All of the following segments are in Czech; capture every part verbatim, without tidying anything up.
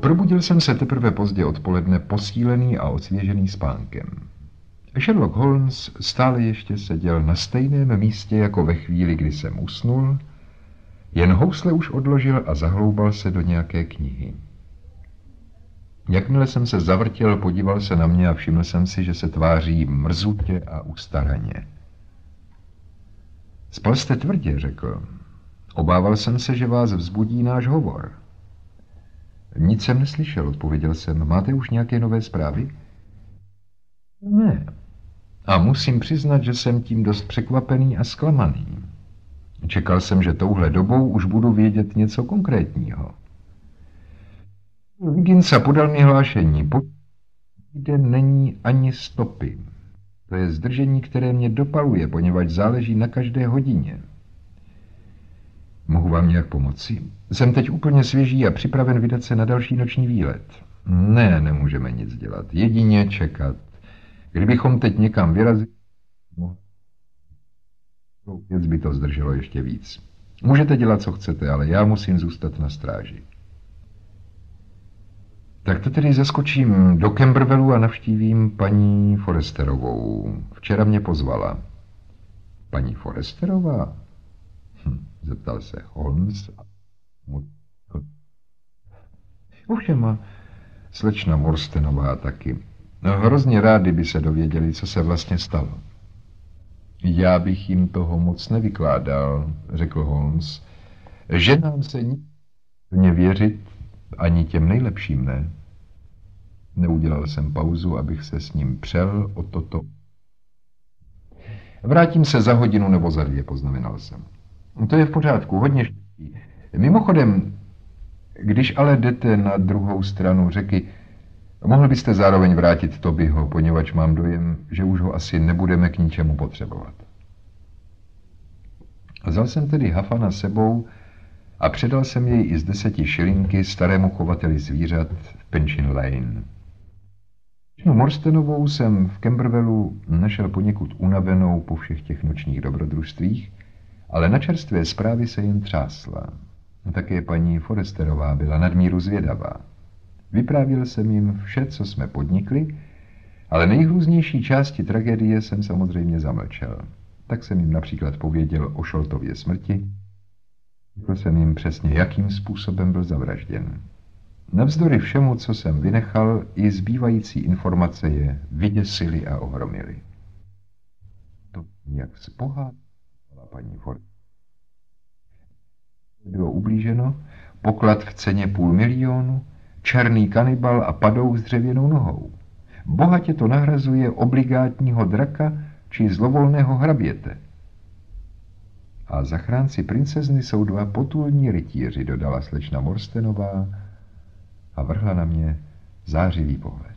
Probudil jsem se teprve pozdě odpoledne, posílený a osvěžený spánkem. Sherlock Holmes stále ještě seděl na stejném místě jako ve chvíli, kdy jsem usnul, jen housle už odložil a zahloubal se do nějaké knihy. Jakmile jsem se zavrtěl, podíval se na mě a všiml jsem si, že se tváří mrzutě a ustaraně. Spal jste tvrdě, řekl. Obával jsem se, že vás vzbudí náš hovor. Nic jsem neslyšel, odpověděl jsem. Máte už nějaké nové zprávy? Ne. A musím přiznat, že jsem tím dost překvapený a zklamaný. Čekal jsem, že touhle dobou už budu vědět něco konkrétního. Vigginsa podal mi hlášení. Kde není ani stopy. To je zdržení, které mě dopaluje, poněvadž záleží na každé hodině. Mohu vám nějak pomoci? Jsem teď úplně svěží a připraven vydat se na další noční výlet. Ne, nemůžeme nic dělat. Jedině čekat. Kdybychom teď někam vyrazili, věc by to zdrželo ještě víc. Můžete dělat, co chcete, ale já musím zůstat na stráži. Tak to tedy zaskočím do Camberwellu a navštívím paní Forresterovou. Včera mě pozvala. Paní Forresterová? Hm, zeptal se Holmes. Ovšem a slečna Morstenová taky. No, hrozně rádi by se dověděli, co se vlastně stalo. Já bych jim toho moc nevykládal, řekl Holmes. Že nám se nic věřit, ani těm nejlepším ne. Neudělal jsem pauzu, abych se s ním přel o toto. Vrátím se za hodinu nebo za dvě, poznamenal jsem. To je v pořádku, hodně štěstí. Mimochodem, když ale jdete na druhou stranu řeky, mohl byste zároveň vrátit Tobyho, poněvadž mám dojem, že už ho asi nebudeme k ničemu potřebovat. Vzal jsem tedy Hafana sebou a předal jsem jej i z deseti šilinky starému chovateli zvířat v Pinchin Lane. Morstenovou jsem v Camberwellu našel poněkud unavenou po všech těch nočních dobrodružstvích, ale na čerstvé zprávy se jen třásla. Také paní Forresterová byla nadmíru zvědavá. Vyprávěl jsem jim vše, co jsme podnikli, ale nejhrůznější části tragédie jsem samozřejmě zamlčel. Tak jsem jim například pověděl o Sholtově smrti. Řekl jsem jim přesně, jakým způsobem byl zavražděn. Navzdory všemu, co jsem vynechal, i zbývající informace je vyděsily a ohromily. To jak spohádala paní Ford. Bylo ublíženo, poklad v ceně půl milionu, černý kanibal a padouch s dřevěnou nohou. Bohatě to nahrazuje obligátního draka či zlovolného hraběte. A zachránci princezny jsou dva potulní rytíři, dodala slečna Morstenová a vrhla na mě zářivý pohled.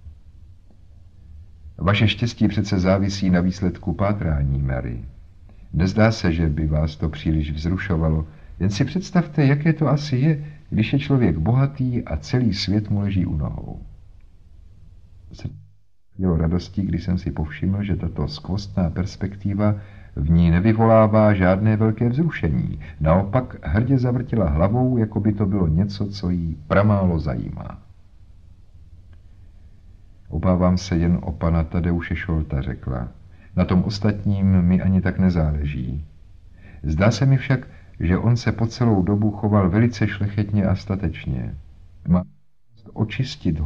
Vaše štěstí přece závisí na výsledku pátrání, Mary. Nezdá se, že by vás to příliš vzrušovalo, jen si představte, jaké to asi je, když je člověk bohatý a celý svět mu leží u nohou. Bylo radostí, když jsem si povšiml, že tato skvostná perspektiva v ní nevyvolává žádné velké vzrušení. Naopak hrdě zavrtila hlavou, jako by to bylo něco, co jí pramálo zajímá. Obávám se jen o pana Tadeuše Sholta, řekla. Na tom ostatním mi ani tak nezáleží. Zdá se mi však, že on se po celou dobu choval velice šlechetně a statečně. Má očistit